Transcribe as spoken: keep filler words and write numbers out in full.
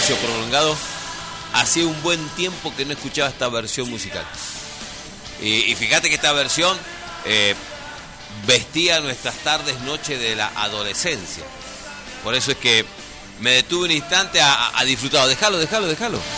silencio prolongado. Hacía un buen tiempo que no escuchaba esta versión musical. Y, y fíjate que esta versión eh, vestía nuestras tardes, noches de la adolescencia. Por eso es que me detuve un instante a, a disfrutar. Déjalo, déjalo, déjalo.